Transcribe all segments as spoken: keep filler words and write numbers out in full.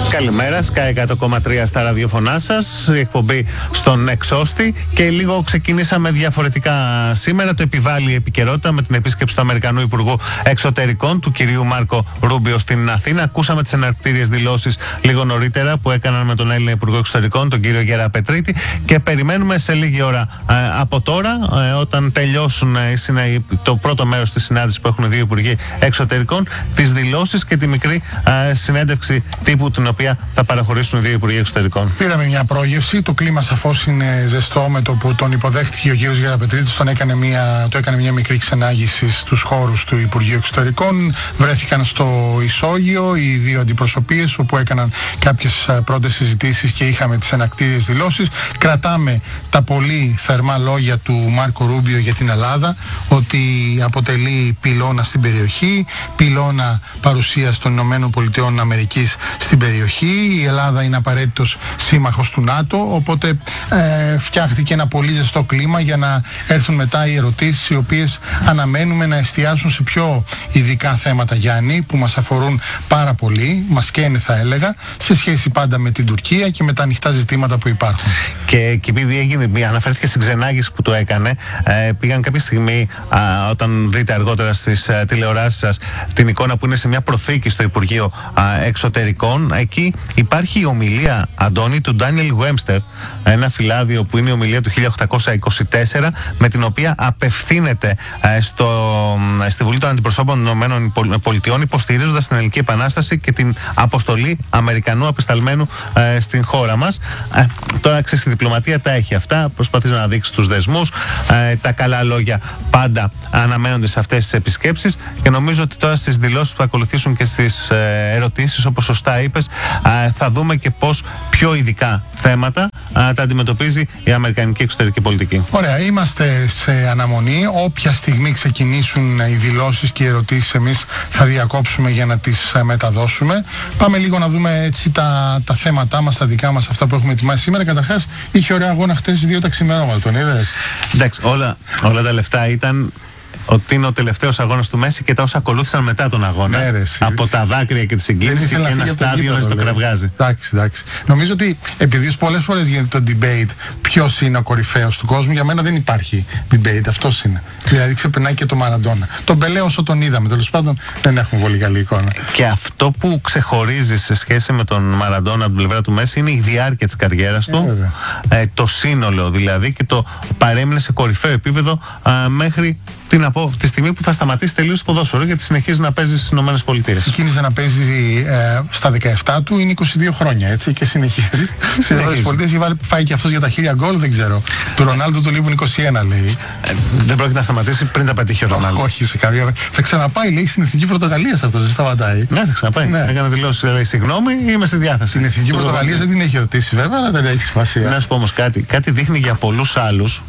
Καλημέρα, Sky εκατό κόμμα τρία στα ραδιοφωνά σας, εκπομπή στον Εξώστη και λίγο ξεκινήσαμε διαφορετικά σήμερα. Το επιβάλλει η επικαιρότητα με την επίσκεψη του Αμερικανού Υπουργού Εξωτερικών, του κυρίου Μάρκο Ρούμπιο στην Αθήνα. Ακούσαμε τις εναρκτήριες δηλώσεις λίγο νωρίτερα που έκαναν με τον Έλληνα Υπουργό Εξωτερικών, τον κύριο Γεραπετρίτη, και περιμένουμε σε λίγη ώρα ε, από τώρα, ε, όταν τελειώσουν ε, το πρώτο μέρος της συνάντησης που έχουν δύο Υπουργοί Εξωτερικών, τις δηλώσεις και τη μικρή ε, συνέντευξη τύπου την οποία θα παραχωρήσουν οι δύο Υπουργοί Εξωτερικών. Πήραμε μια πρόγευση. Το κλίμα σαφώς είναι ζεστό με το που τον υποδέχτηκε ο κύριος Γεραπετρίτης. Τον έκανε μια, το έκανε μια μικρή ξενάγηση στους χώρους του Υπουργείου Εξωτερικών. Βρέθηκαν στο ισόγειο οι δύο αντιπροσωπείες, όπου έκαναν κάποιες πρώτες συζητήσεις και είχαμε τις ενακτήριες δηλώσεις. Κρατάμε τα πολύ θερμά λόγια του Μάρκο Ρούμπιο για την Ελλάδα, ότι αποτελεί πυλώνα στην περιοχή, πυλώνα παρουσίας των Ηνωμένων Πολιτειών Αμερικής στην περιοχή. Η Ελλάδα είναι απαραίτητος σύμμαχος του ΝΑΤΟ, οπότε ε, φτιάχτηκε ένα πολύ ζεστό κλίμα για να έρθουν μετά οι ερωτήσεις, οι οποίες αναμένουμε να εστιάσουν σε πιο ειδικά θέματα, Γιάννη, που μας αφορούν πάρα πολύ, μας καίνε θα έλεγα, σε σχέση πάντα με την Τουρκία και με τα ανοιχτά ζητήματα που υπάρχουν. Και, και επειδή έγινε, αναφέρθηκε στην ξενάγηση που το έκανε, ε, πήγαν κάποια στιγμή, α, όταν δείτε αργότερα στις ε, τηλεοράσεις σας την εικόνα που είναι σε μια προθήκη στο Υπουργείο α, Εξωτερικών, εκεί υπάρχει η ομιλία, Αντώνη, του Ντάνιελ Γουέμστερ, ένα φυλάδιο που είναι η ομιλία του χίλια οκτακόσια είκοσι τέσσερα, με την οποία απευθύνεται ε, στο, στη Βουλή των Αντιπροσώπων των Ηνωμένων Πολιτειών, υποστηρίζοντας την Ελληνική Επανάσταση και την αποστολή Αμερικανού απεσταλμένου ε, στην χώρα μας. Ε, τώρα ξέρεις, η διπλωματία τα έχει αυτά, προσπαθείς να δείξεις τους δεσμούς, ε, τα καλά λόγια πάντα αναμένονται σε αυτές τις επισκέψεις, και νομίζω ότι τώρα στις δηλώσεις που θα ακολουθήσουν και στις ε, ερωτήσεις, όπως σωστά είπες, ε, θα δούμε και πώς πιο ειδικά θέματα ε, τα αντιμετωπίζει η αμερικανική εξωτερική πολιτική. Ωραία, είμαστε σε αναμονή. Όποια στιγμή ξεκινήσουν οι δηλώσεις και οι ερωτήσεις, εμείς θα διακόψουμε για να τις μεταδώσουμε. Πάμε λίγο να δούμε έτσι τα, τα θέματά μας, τα δικά μας, αυτά που έχουμε ετοιμάσει σήμερα. Καταρχάς, είχε ωραία αγώνα χτες δύο τα ξημερώματα, τον είδες? Εντάξει, όλα, όλα τα λεφτά ήταν ότι είναι ο τελευταίος αγώνας του Μέση και τα όσα ακολούθησαν μετά τον αγώνα. Ναι, ρε, από τα δάκρυα και τη συγκίνηση και ένα στάδιο να στο κραυγάζει. Εντάξει, εντάξει. Νομίζω ότι επειδή πολλές φορές γίνεται το debate ποιος είναι ο κορυφαίος του κόσμου, για μένα δεν υπάρχει debate. Αυτός είναι. Δηλαδή ξεπερνάει και το Μαραντόνα. Τον Πελέ, όσο τον είδαμε, τέλος πάντων, δεν έχουμε πολύ καλή εικόνα. Και αυτό που ξεχωρίζει σε σχέση με τον Μαραντόνα από την πλευρά του Μέση είναι η διάρκεια της καριέρας του. Ε, ε, το σύνολο δηλαδή, και το παρέμεινε σε κορυφαίο επίπεδο ε, μέχρι την από τη στιγμή που θα σταματήσει τελείως το ποδόσφαιρο, γιατί συνεχίζει να παίζει στις Ηνωμένες Πολιτείες. Ξεκίνησε να παίζει ε, στα δεκαεπτά του, είναι είκοσι δύο χρόνια, έτσι, και συνεχίζει. Στις Ηνωμένες Πολιτείες έχει φάει και αυτός για τα χίλια γκολ, δεν ξέρω. Του Ρονάλντο του λείπουν είκοσι ένα, λέει. Ε, δεν πρόκειται να σταματήσει πριν τα πετύχει ο Ρονάλντο. Όχι, σε καμία. Θα ξαναπάει, λέει, στην Εθνική Πορτογαλία αυτό, δεν σταματάει. Ναι, θα ξαναπάει. Ναι. Έκανε δηλώσει, λέει, συγγνώμη, είμαι στη διάθεση. Στην Εθνική Πορτογαλία δεν την έχει ρωτήσει, βέβαια, αλλά δεν έχει σημασία. Να σου πω όμως κάτι, κάτι δείχνει για πολλούς άλλους.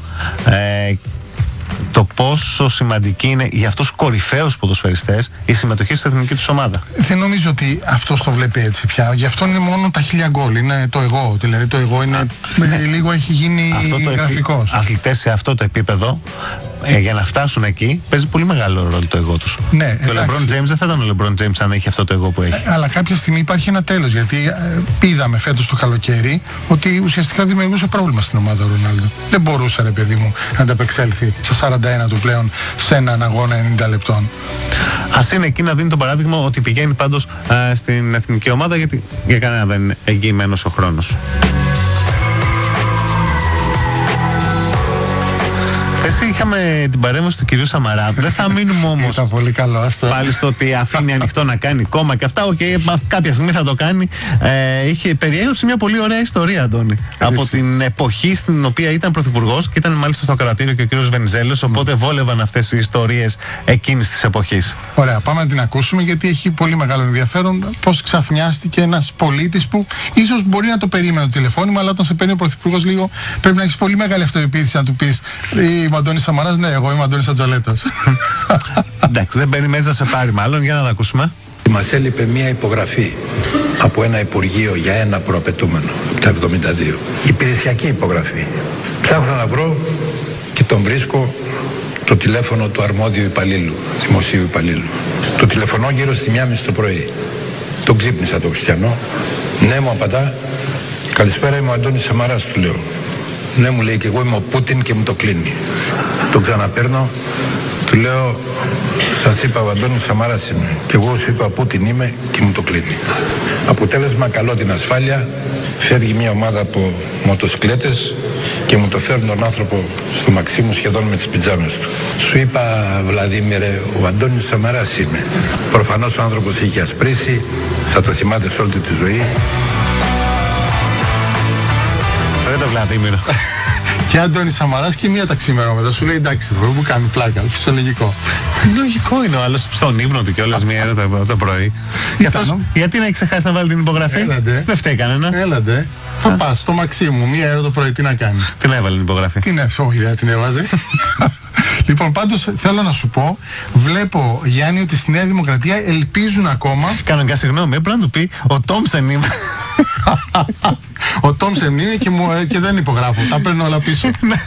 Ε, το πόσο σημαντική είναι για αυτούς τους κορυφαίους ποδοσφαιριστές η συμμετοχή στην εθνική τους ομάδα. Δεν νομίζω ότι αυτός το βλέπει έτσι πια. Γι' αυτό είναι μόνο τα χίλια γκολ. Είναι το εγώ. Δηλαδή το εγώ είναι. Α, λίγο έχει γίνει γραφικός. Αθλητές σε αυτό το επίπεδο, ε, για να φτάσουν εκεί, παίζει πολύ μεγάλο ρόλο το εγώ τους. Ναι, και ο LeBron James δεν θα ήταν ο LeBron James αν έχει αυτό το εγώ που έχει. Ε, αλλά κάποια στιγμή υπάρχει ένα τέλος. Γιατί ε, είδαμε φέτος το καλοκαίρι ότι ουσιαστικά δημιουργούσε πρόβλημα στην ομάδα του Ρονάλντο. Δεν μπορούσε, ρε παιδί μου, να ανταπεξέλθει στα σαράντα ένα του πλέον σε έναν αγώνα ενενήντα λεπτών. Ας είναι εκεί να δίνει το παράδειγμα ότι πηγαίνει πάντως ε, στην εθνική ομάδα, γιατί για κανένα δεν είναι εγγυημένος ο χρόνος. Εσύ είχαμε την παρέμβαση του κυρίου Σαμαρά. Δεν θα μείνουμε όμως Ήταν πολύ καλό, αυτό. πάλι στο ότι αφήνει ανοιχτό να κάνει κόμμα και αυτά. Οκ, okay, κάποια στιγμή θα το κάνει. Ε, είχε περιέγραψε μια πολύ ωραία ιστορία, Αντώνη. Από την εποχή στην οποία ήταν πρωθυπουργός, και ήταν μάλιστα στο κρατήριο και ο κύριος Βενιζέλος. Οπότε mm. βόλευαν αυτές οι ιστορίες εκείνης της εποχής. Ωραία, πάμε να την ακούσουμε, γιατί έχει πολύ μεγάλο ενδιαφέρον πώς ξαφνιάστηκε ένας πολίτης που ίσως μπορεί να το περίμενε το τηλεφώνημα, αλλά όταν σε παίρνει ο πρωθυπουργός λίγο πρέπει να έχεις πολύ μεγάλη αυτοεπίθεση να του πεις είμαι ο Αντώνης Σαμαράς, ναι, εγώ είμαι ο Αντώνης Ατζολέτος. Εντάξει, δεν περιμένεις να σε πάρει μάλλον, για να τα ακούσουμε. Μας έλειπε μια υπογραφή από ένα υπουργείο για ένα προαπαιτούμενο, το εβδομήντα δύο. Υπηρεσιακή υπογραφή. Ψάχνω να βρω και τον βρίσκω το τηλέφωνο του αρμόδιου υπαλλήλου, δημοσίου υπαλλήλου. Το τηλεφωνώ γύρω στη μία και μισή το πρωί. Τον ξύπνησα τον Χριστιανό Ναι, μου απαντά. Καλησπέρα, είμαι ο Αντώνης Σαμαράς, του λέω. Ναι, μου λέει, και εγώ είμαι ο Πούτιν και μου το κλείνει. Το ξαναπαίρνω, του λέω, σας είπα ο Αντώνης Σαμαράς είμαι. Και εγώ σου είπα Πούτιν είμαι και μου το κλείνει. Αποτέλεσμα, καλό την ασφάλεια. Φεύγει μια ομάδα από μοτοσυκλέτες και μου το φέρνουν τον άνθρωπο στο μαξί μου σχεδόν με τις πιτζάμες του. Σου είπα, Βλαδίμηρε, ο Αντώνης Σαμαράς είμαι. Προφανώς ο άνθρωπος είχε ασπρίσει, θα το θυμάται σε όλη τη ζωή. Δεν το Βλαδίμηρο. Και Αντώνης Σαμαράς και μία ταξίμερα μετά σου λέει εντάξει, που κάνει πλάκα, φυσιολογικό. Λογικό είναι ο άλλος στον ύπνο του κιόλας μία ώρα το, το πρωί. Και αυτός, γιατί να έχει ξεχάσει να βάλει την υπογραφή? Έλαντε. Δεν φταίει κανένας. Έλαντε. Θα πας στο μαξί μου μία ώρα το πρωί, τι να κάνει? Την έβαλε την υπογραφή. Την έβαλε, όχι, δεν την έβαζε. Λοιπόν, πάντως θέλω να σου πω, βλέπω Γιάννη ότι στη Νέα Δημοκρατία ελπίζουν ακόμα. Κανονικά, συγγνώμη, έπρεπε να του πει ο Τόμψεν είμαι. Ο Τόμψεν είναι και, μου, και δεν υπογράφω. Τα παίρνω όλα πίσω.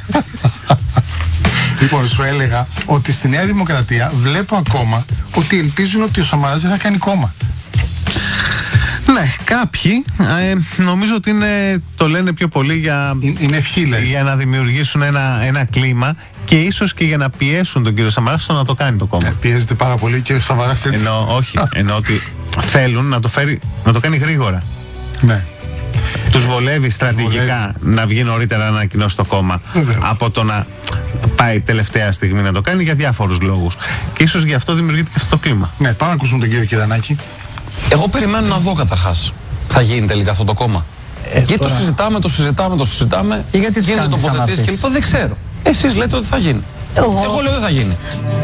Λοιπόν, σου έλεγα ότι στη Νέα Δημοκρατία βλέπω ακόμα ότι ελπίζουν ότι ο Σαμαράς δεν θα κάνει κόμμα. Ναι, κάποιοι ε, νομίζω ότι είναι, το λένε πιο πολύ για, είναι ευχή, λέει. Για να δημιουργήσουν ένα, ένα κλίμα και ίσως και για να πιέσουν τον κύριο Σαμαρά στο να το κάνει το κόμμα. Ε, πιέζεται πάρα πολύ και ο Σαμαράς έτσι. Ενώ, όχι, ενώ ότι θέλουν να το, φέρει, να το κάνει γρήγορα. Ναι. Τους βολεύει στρατηγικά βολεύει. Να βγει νωρίτερα να ανακοινώσει το κόμμα. Βεβαίως. Από το να πάει τελευταία στιγμή να το κάνει για διάφορους λόγους. Και ίσως γι' αυτό δημιουργείται και αυτό το κλίμα. Ναι, πάμε να ακούσουμε τον κύριο Κυρανάκη. Εγώ περιμένω να δω καταρχάς. Θα γίνει τελικά αυτό το κόμμα. Ε, γιατί τώρα... το συζητάμε, το συζητάμε, το συζητάμε. Και γιατί γίνεται τοποθετήσεις και λοιπόν δεν ξέρω. Εσείς λέτε ότι θα γίνει. Εγώ, Εγώ λέω δεν θα γίνει.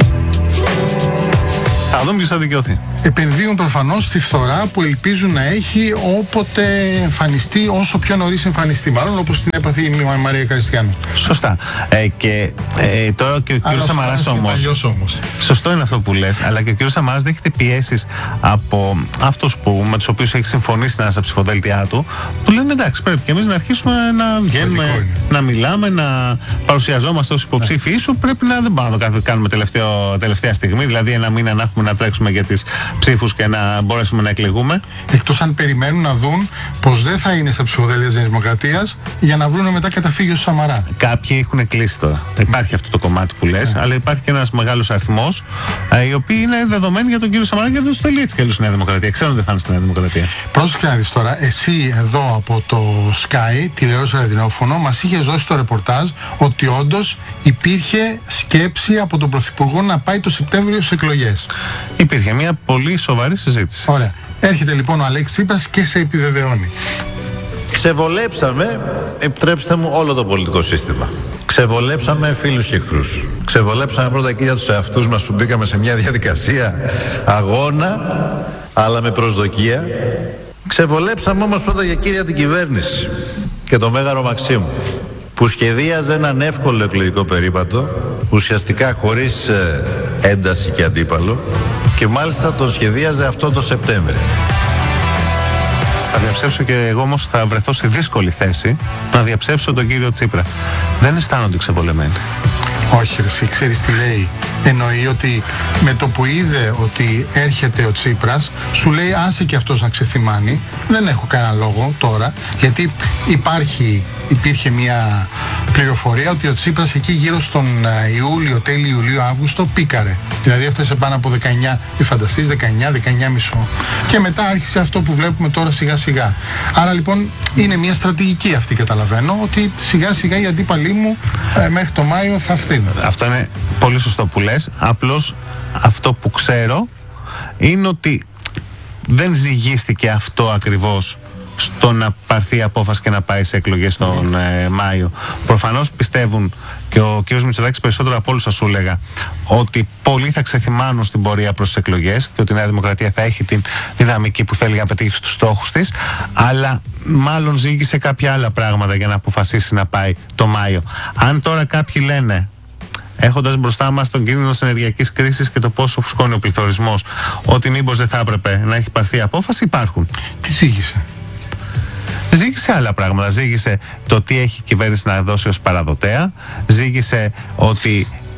Θα δούμε ποιος θα δικαιωθεί. Επενδύουν προφανώς στη φθορά που ελπίζουν να έχει όποτε εμφανιστεί, όσο πιο νωρίς εμφανιστεί. Μάλλον όπως την έπαθε η Μαρία Καριστιάνου. Σωστά. Ε, και ε, τώρα και ο κύριος Σαμαράς όμως. όμως. Σωστό είναι αυτό που λες, αλλά και ο κύριος Σαμαράς δέχεται πιέσεις από αυτούς που, με τους οποίους έχει συμφωνήσει να είναι στα ψηφοδέλτια του, που λένε εντάξει, πρέπει και εμείς να αρχίσουμε να βγαίνουμε, να μιλάμε, να παρουσιαζόμαστε ως υποψήφοι. Ίσως πρέπει να δεν πάμε να το κάνουμε τελευταίο, τελευταία στιγμή, δηλαδή ένα μήνα να έχουμε να τρέξουμε για τις ψήφους και να μπορέσουμε να εκλεγούμε. Εκτός αν περιμένουν να δουν πως δεν θα είναι στα ψηφοδέλτια της Δημοκρατίας για να βρουν μετά καταφύγιο στο Σαμαρά. Κάποιοι έχουν κλείσει τώρα. Mm. Υπάρχει αυτό το κομμάτι που λες, mm. αλλά υπάρχει και ένας μεγάλος αριθμός ε, οι οποίοι είναι δεδομένοι για τον κύριο Σαμαρά και δεν του θέλει έτσι κι αλλιώς στη Νέα Δημοκρατία. Ξέρουν ότι θα είναι στη Νέα Δημοκρατία. Πρόσεξε να δεις τώρα, εσύ εδώ από το Sky, τηλεόραση ραδιοφωνό, μας είχε δώσει το ρεπορτάζ ότι όντως υπήρχε σκέψη από τον Πρωθυπουργό να πάει το Σεπτέμβριο στις εκλογές. Υπήρχε μια πολύ σοβαρή συζήτηση. Ωραία. Έρχεται λοιπόν ο Αλέξης Τσίπρας και σε επιβεβαιώνει. Ξεβολέψαμε, επιτρέψτε μου, όλο το πολιτικό σύστημα. Ξεβολέψαμε φίλους και εχθρούς. Ξεβολέψαμε πρώτα και για τους εαυτούς μας που μπήκαμε σε μια διαδικασία αγώνα, αλλά με προσδοκία. Ξεβολέψαμε όμως πρώτα για κύρια την κυβέρνηση και το Μέγαρο Μαξίμου, που σχεδίαζε έναν εύκολο εκλογικό περίπατο, ουσιαστικά χωρίς ε, ένταση και αντίπαλο, και μάλιστα τον σχεδίαζε αυτό το Σεπτέμβριο. Θα διαψεύσω και εγώ όμως θα βρεθώ σε δύσκολη θέση να διαψεύσω τον κύριο Τσίπρα. Δεν αισθάνονται ξεβολεμένοι. Όχι, εσύ ξέρεις τι λέει. Εννοεί ότι με το που είδε ότι έρχεται ο Τσίπρας, σου λέει άσε και αυτός να ξεθυμάνει. Δεν έχω κανένα λόγο τώρα, γιατί υπάρχει, υπήρχε μια πληροφορία ότι ο Τσίπρας εκεί γύρω στον Ιούλιο, τέλη Ιουλίου, Αύγουστο πίκαρε. Δηλαδή έφτασε πάνω από δεκαεννιά, μη φανταστείς, δεκαεννιά, δεκαεννιά και μισό. Και μετά άρχισε αυτό που βλέπουμε τώρα σιγά σιγά. Άρα λοιπόν είναι μια στρατηγική αυτή, καταλαβαίνω, ότι σιγά σιγά οι αντίπαλοι μου ε, μέχρι το Μάιο θα φθήνουν. Αυτό είναι πολύ σωστό που λες. Απλώς αυτό που ξέρω είναι ότι δεν ζυγίστηκε αυτό ακριβώς στο να πάρθει η απόφαση και να πάει σε εκλογές τον ε, Μάιο. Προφανώς πιστεύουν, και ο κ. Μητσοτάκης περισσότερο από όλους, θα σου έλεγα, ότι πολλοί θα ξεθυμάνουν στην πορεία προς τις εκλογές και ότι η Νέα Δημοκρατία θα έχει την δυναμική που θέλει να πετύχει τους στόχους της, αλλά μάλλον ζήγησε κάποια άλλα πράγματα για να αποφασίσει να πάει το Μάιο. Αν τώρα κάποιοι λένε, έχοντας μπροστά μας τον κίνδυνο της ενεργειακής κρίσης και το πόσο φουσκώνει ο πληθωρισμός, ότι μήπως δεν θα έπρεπε να έχει πάρθει απόφαση, υπάρχουν. Τι ζήγησε? Ζήγησε άλλα πράγματα. Ζήγησε το τι έχει η κυβέρνηση να δώσει ως παραδοτέα. Ζήγησε ότι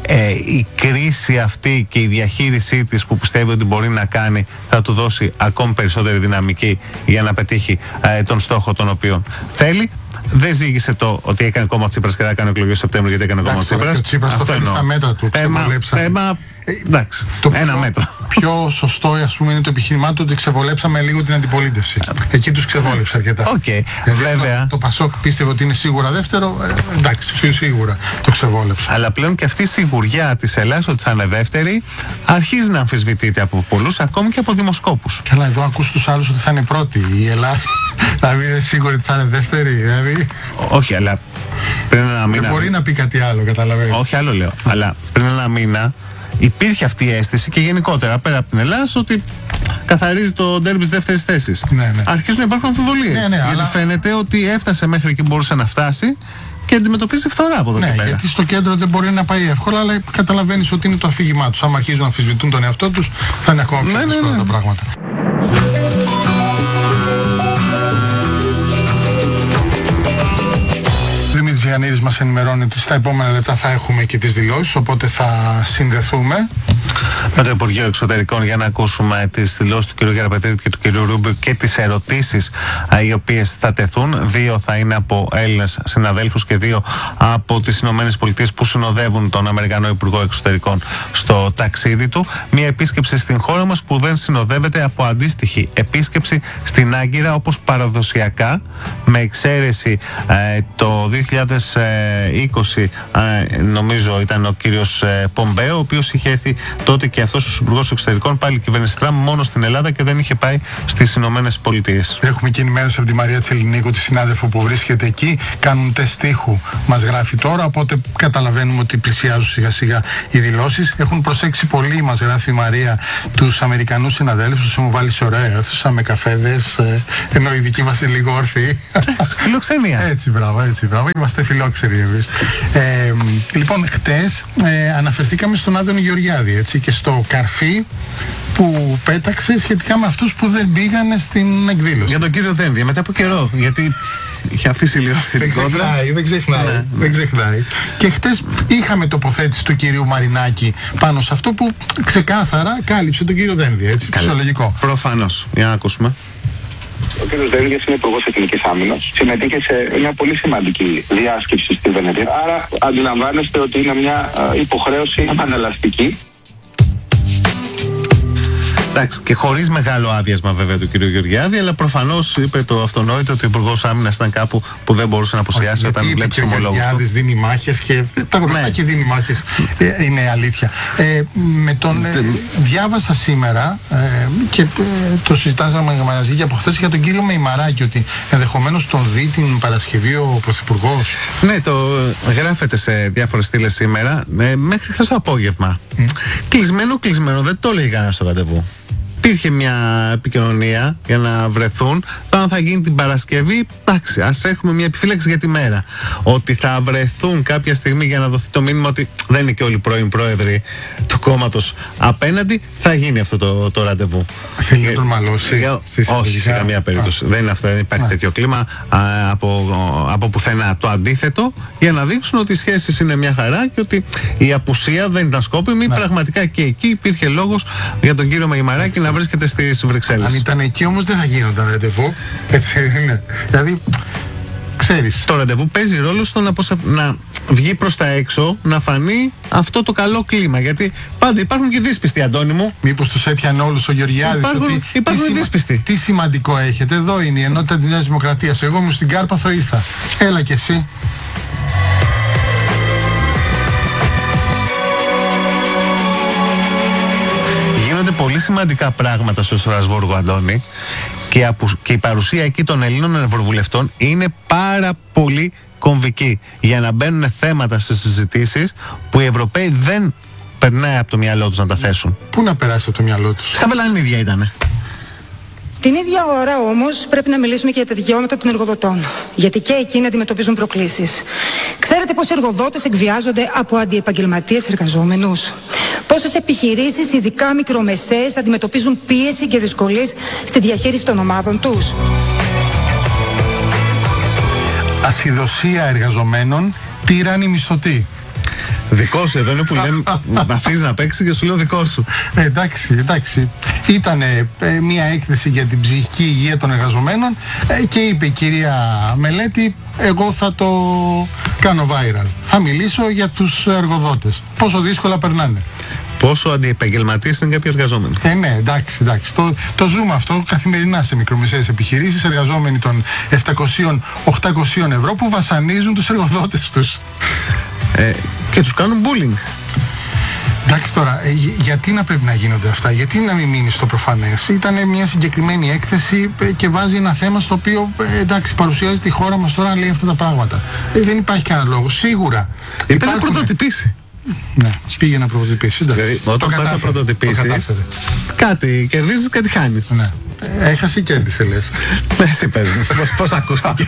ε, η κρίση αυτή και η διαχείρισή της που πιστεύει ότι μπορεί να κάνει θα του δώσει ακόμη περισσότερη δυναμική για να πετύχει ε, τον στόχο τον οποίο θέλει. Δεν ζήγησε το ότι έκανε κόμμα Τσίπρας και θα κάνει εκλογές Σεπτέμβριο γιατί έκανε κόμμα Τσίπρας. Ο Τσίπρας το θέλει στα μέτρα του. Ξεβολέψαμε. Έμα, εντάξει, το ένα πιο, μέτρο. Πιο σωστό, ας πούμε, είναι το επιχείρημά του ότι ξεβολέψαμε λίγο την αντιπολίτευση. Εκεί τους ξεβόλεψε αρκετά. Okay. Βέβαια. Το, το Πασόκ πίστευε ότι είναι σίγουρα δεύτερο. Ε, εντάξει, πιο σίγουρα το ξεβόλεψε. Αλλά πλέον και αυτή η σιγουριά της Ελλάδας ότι θα είναι δεύτερη αρχίζει να αμφισβητείται από πολλούς, ακόμη και από δημοσκόπους. Καλά, εδώ ακούς τους άλλους ότι θα είναι πρώτη. Η Ελλάδα να μην είναι σίγουρη ότι θα είναι δεύτερη. Δηλαδή. Όχι, αλλά πριν ένα μήνα. Δεν μπορεί να πει κάτι άλλο, καταλαβαίνεις. Όχι, άλλο λέω. Αλλά πριν ένα μήνα υπήρχε αυτή η αίσθηση και γενικότερα πέρα από την Ελλάδα ότι καθαρίζει το ντέρμπι της δεύτερης θέσης. Ναι, ναι. Αρχίζουν να υπάρχουν αμφιβολίες. Ναι, ναι, γιατί αλλά... φαίνεται ότι έφτασε μέχρι εκεί που μπορούσε να φτάσει και αντιμετωπίζει φθορά από εδώ ναι, και πέρα. Γιατί στο κέντρο δεν μπορεί να πάει εύκολα, αλλά καταλαβαίνεις ότι είναι το αφήγημά τους. Αν αρχίζουν να αμφισβητούν τον εαυτό τους, θα είναι ακόμα πιο δύσκολα ναι, ναι, ναι. τα πράγματα. Δημήτρης Γιαννίδης μας ενημερώνει ότι στα επόμενα λεπτά θα έχουμε και τις δηλώσεις, οπότε θα συνδεθούμε με το Υπουργείο Εξωτερικών για να ακούσουμε τις δηλώσεις του κ. Γεραπετρίτη και του κ. Ρούμπιου και τις ερωτήσεις α, οι οποίες θα τεθούν. Δύο θα είναι από Έλληνες συναδέλφους και δύο από τις Ηνωμένες Πολιτείες που συνοδεύουν τον Αμερικανό Υπουργό Εξωτερικών στο ταξίδι του. Μια επίσκεψη στην χώρα μας που δεν συνοδεύεται από αντίστοιχη επίσκεψη στην Άγκυρα όπως παραδοσιακά, με εξαίρεση ε, το δύο χιλιάδες είκοσι ε, νομίζω ήταν ο κύριος ε, Πομπέο, ο οποίος είχε έρθει τότε και αυτός ο Υπουργός Εξωτερικών πάλι κυβερνητικά μόνο στην Ελλάδα και δεν είχε πάει στις Ηνωμένες Πολιτείες. Έχουμε και ενημέρωση από τη Μαρία Τσελινίκου, τη συνάδελφο που βρίσκεται εκεί. Κάνουν τεστ ήχου, μας γράφει τώρα, οπότε καταλαβαίνουμε ότι πλησιάζουν σιγά σιγά οι δηλώσεις. Έχουν προσέξει πολύ, μας γράφει η Μαρία, τους Αμερικανούς συναδέλφους. Τους έχουν βάλει σε ωραία αίθουσα με καφέδες, ε, ενώ οι δικοί μας είναι λίγο όρθιοι. Φιλοξενία. Έτσι, μπράβο, έτσι, μπράβο. Είμαστε φιλόξενοι εμείς. Ε, λοιπόν, χτες ε, αναφερθήκαμε στον Άδωνη Γεωργιάδη, έτσι, και στο καρφί που πέταξε σχετικά με αυτούς που δεν πήγανε στην εκδήλωση. Για τον κύριο Δένδια, μετά από καιρό, γιατί είχε αφήσει λίγο αυτή την κόντρα. Δεν ξεχνάει, δεν ξεχνάει, ναι. δεν ξεχνάει. Και χτες είχαμε τοποθέτηση του κυρίου Μαρινάκη πάνω σε αυτό που ξεκάθαρα κάλυψε τον κύριο Δένδια, έτσι, φυσιολογικό. Προφανώς. Για να ακούσουμε. Ο κ. Δένδιας είναι υπουργός Εθνικής Άμυνας. Συμμετείχε σε μια πολύ σημαντική διάσκεψη στη Βενετία. Άρα αντιλαμβάνεστε ότι είναι μια υποχρέωση αναλαστική. Εντάξει, και χωρίς μεγάλο άδειασμα βέβαια του κ. Γεωργιάδη, αλλά προφανώς είπε το αυτονόητο ότι ο Υπουργός Άμυνας ήταν κάπου που δεν μπορούσε να αποσιάσει όταν βλέπει τους ομολόγους του. Ο Γεωργιάδης δίνει μάχες και τα γνωστά ναι. και δίνει μάχες. Ε, είναι αλήθεια. Ε, με τον, ε, διάβασα σήμερα ε, και ε, το συζητάσαμε μαζί και από χθες για τον κύριο Μεϊμαράκη ότι ενδεχομένως τον δει την Παρασκευή ο Πρωθυπουργός. Ναι, το γράφεται σε διάφορες στήλες σήμερα ε, μέχρι χθες το απόγευμα. Mm. Κλεισμένο, κλεισμένο, δεν το έλεγε κανένα στο ραντεβού. Υπήρχε μια επικοινωνία για να βρεθούν. Τώρα θα γίνει την Παρασκευή. Εντάξει, ας έχουμε μια επιφύλαξη για τη μέρα. Ότι θα βρεθούν κάποια στιγμή για να δοθεί το μήνυμα ότι δεν είναι και όλοι οι πρώην πρόεδροι του κόμματος απέναντι. Θα γίνει αυτό το, το ραντεβού. Θέλει να τον μαλώσει. Όχι, σε καμία περίπτωση. Α. Δεν είναι αυτό, δεν υπάρχει α. τέτοιο κλίμα α, από, από πουθενά. Το αντίθετο, για να δείξουν ότι οι σχέσεις είναι μια χαρά και ότι η απουσία δεν ήταν σκόπιμη. Ναι. Πραγματικά και εκεί υπήρχε λόγος για τον κύριο Μεϊμαράκη να βρίσκεται στις Βρυξέλλες. Αν ήταν εκεί όμως δεν θα γίνονταν ραντεβού. Έτσι είναι. Δηλαδή, ξέρεις. Το ραντεβού παίζει ρόλο στο να, ποσα... να βγει προς τα έξω, να φανεί αυτό το καλό κλίμα. Γιατί πάντα υπάρχουν και δύσπιστοι, Αντώνη μου. Μήπως τους έπιανε όλους ο Γεωργιάδης. Υπάρχουν, ότι υπάρχουν τι δύσπιστοι. Τι σημαντικό έχετε. Εδώ είναι η ενότητα της Νέας Δημοκρατίας. Εγώ ήμουν στην Κάρπαθο, ήρθα. Έλα κι εσύ. Πολύ σημαντικά πράγματα στο Στρασβούργο, Αντώνη, και, απου... και η παρουσία εκεί των Ελλήνων ευρωβουλευτών είναι πάρα πολύ κομβική για να μπαίνουν θέματα στις συζητήσεις που οι Ευρωπαίοι δεν περνάει από το μυαλό τους να τα θέσουν. Πού να περάσει από το μυαλό τους. Σαν Βελανίδια ήτανε. Την ίδια ώρα όμως πρέπει να μιλήσουμε και για τα δικαιώματα των εργοδοτών. Γιατί και εκείνοι αντιμετωπίζουν προκλήσεις. Ξέρετε πως οι εργοδότες εκβιάζονται από αντιεπαγγελματίες εργαζόμενους. Πόσες επιχειρήσεις, ειδικά μικρομεσαίες, αντιμετωπίζουν πίεση και δυσκολίες στη διαχείριση των ομάδων τους. Ασυδοσία εργαζομένων, τύραννοι μισθωτοί. Δικό σου, εδώ είναι που λέμε να αφήσει να παίξει και σου λέω δικό σου. Ε, εντάξει, εντάξει. Ήταν ε, μια έκθεση για την ψυχική υγεία των εργαζομένων ε, και είπε η κυρία Μελέτη, εγώ θα το κάνω viral. Θα μιλήσω για τους εργοδότες. Πόσο δύσκολα περνάνε. Πόσο αντιεπαγγελματίες είναι κάποιοι εργαζόμενοι. Ε, ναι, εντάξει, εντάξει. Το, το ζούμε αυτό καθημερινά σε μικρομεσαίες επιχειρήσεις, εργαζόμενοι των επτακόσια οχτακόσια ευρώ που βασανίζουν τους εργοδότες τους. Ε, και τους κάνουν bullying. Εντάξει τώρα, ε, γιατί να πρέπει να γίνονται αυτά, γιατί να μην μείνει στο προφανές. Ήταν μια συγκεκριμένη έκθεση ε, και βάζει ένα θέμα στο οποίο ε, εντάξει, παρουσιάζει τη χώρα μας τώρα να λέει αυτά τα πράγματα. Ε, δεν υπάρχει κανένα λόγο. Σίγουρα. Είπε να πρωτοτυπήσει. Ναι, πήγε να πρωτοτυπήσει. Δηλαδή, όταν πας να πρωτοτυπήσεις, κάτι κερδίζεις, κάτι χάνεις. Ναι. Έχασε ή κέρδισε, λες. Ναι, εσύ πες μου, πώς, πώς ακούστηκε.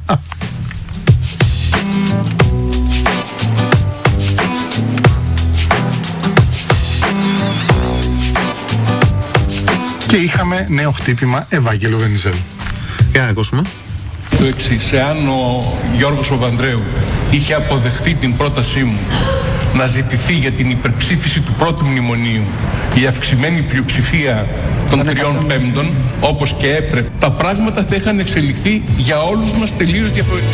Και είχαμε νέο χτύπημα Ευάγγελο Βενιζέλου. Για να ακούσουμε. Το εξής, εάν ο Γιώργος Παπανδρέου είχε αποδεχθεί την πρότασή μου να ζητηθεί για την υπερψήφιση του πρώτου μνημονίου η αυξημένη πλειοψηφία των τριών πέμπτων, όπως και έπρεπε, τα πράγματα θα είχαν εξελιχθεί για όλους μας τελείως διαφορετικά.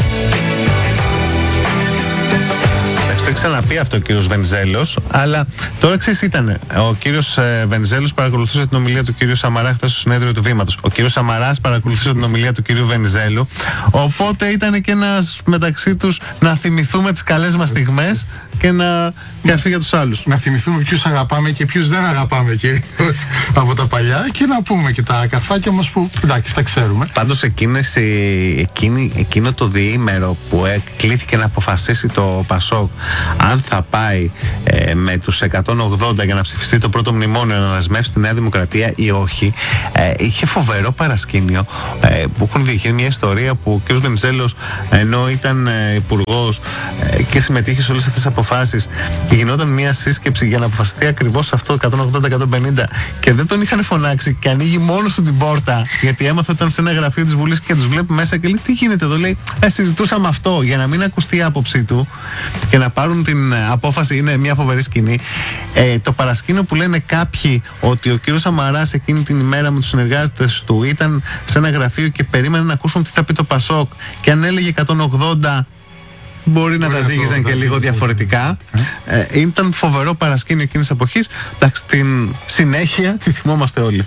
Το έχει ξαναπεί αυτό ο κύριος Βενιζέλος, αλλά τώρα εξής ήταν. Ο κύριος Βενιζέλος παρακολουθούσε την ομιλία του κύριου Σαμαρά χθες στο συνέδριο του Βήματος. Ο κύριος Σαμαράς παρακολουθούσε την ομιλία του κύριου Βενιζέλου. Οπότε ήταν και ένας μεταξύ τους να θυμηθούμε τις καλές μας στιγμές και να καρφεί για τους άλλους. Να θυμηθούμε ποιους αγαπάμε και ποιους δεν αγαπάμε κυρίως από τα παλιά και να πούμε και τα καρφάκια μας που εντάξει τα ξέρουμε. Πάντως εκείνες, εκείνη, εκείνο το διήμερο που κλήθηκε να αποφασίσει το ΠΑΣΟΚ αν θα πάει ε, με τους εκατόν ογδόντα για να ψηφιστεί το πρώτο μνημόνιο να δεσμεύσει τη Νέα Δημοκρατία ή όχι, ε, είχε φοβερό παρασκήνιο ε, που έχουν διηγηθεί μια ιστορία που ο κ. Βενιζέλος ενώ ήταν ε, υπουργός ε, και συμμετείχε σε όλες αυτές τις αποφάσεις, γινόταν μια σύσκεψη για να αποφασιστεί ακριβώς αυτό εκατόν ογδόντα εκατόν πενήντα και δεν τον είχαν φωνάξει και ανοίγει μόνος του την πόρτα γιατί έμαθε ότι ήταν σε ένα γραφείο της Βουλής και τους βλέπει μέσα και λέει τι γίνεται εδώ, λέει ε, συζητούσαμε αυτό, για να μην ακουστεί η άποψή του και να πάρουν την απόφαση. Είναι μια φοβερή σκηνή. Ε, το παρασκήνιο που λένε κάποιοι ότι ο κύριος Σαμαράς εκείνη την ημέρα με τους συνεργάτες του ήταν σε ένα γραφείο και περίμεναν να ακούσουν τι θα πει το ΠΑΣΟΚ και αν έλεγε εκατόν ογδόντα μπορεί να τα ζήγιζαν και λίγο διαφορετικά. Ε? Ε, ήταν φοβερό παρασκήνιο εκείνης της εποχής. Εντάξει, την συνέχεια τη θυμόμαστε όλοι.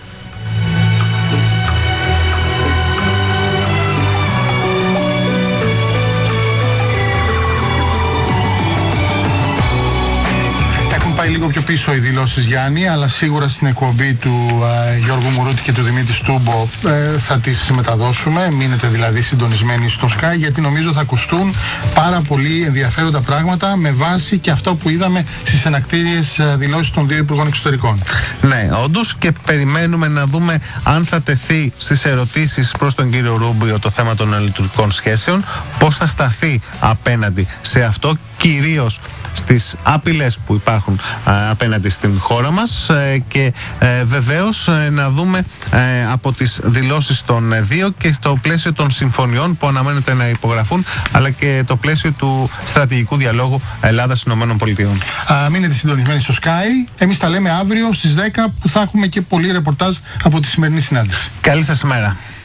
Πάει λίγο πιο πίσω οι δηλώσεις Γιάννη, αλλά σίγουρα στην εκπομπή του ε, Γιώργου Μουρούτη και του Δημήτρη Στούμπο ε, θα τις μεταδώσουμε. Μείνετε δηλαδή συντονισμένοι στο Sky, γιατί νομίζω θα ακουστούν πάρα πολύ ενδιαφέροντα πράγματα με βάση και αυτό που είδαμε στις ενακτήριες ε, δηλώσεις των δύο Υπουργών Εξωτερικών. Ναι, όντως, και περιμένουμε να δούμε αν θα τεθεί στις ερωτήσεις προς τον κύριο Ρούμπιο το θέμα των ελληνοτουρκικών σχέσεων, πώς θα σταθεί απέναντι σε αυτό, κυρίως στις άπειλες που υπάρχουν α, απέναντι στην χώρα μας ε, και ε, βεβαίως ε, να δούμε ε, από τις δηλώσεις των δύο και στο πλαίσιο των συμφωνιών που αναμένεται να υπογραφούν, αλλά και το πλαίσιο του στρατηγικού διαλόγου Ελλάδας-Ηνωμένων Πολιτειών. Μείνετε συντονισμένοι στο Sky. Εμείς τα λέμε αύριο στις δέκα που θα έχουμε και πολύ ρεπορτάζ από τη σημερινή συνάντηση. Καλή σας ημέρα.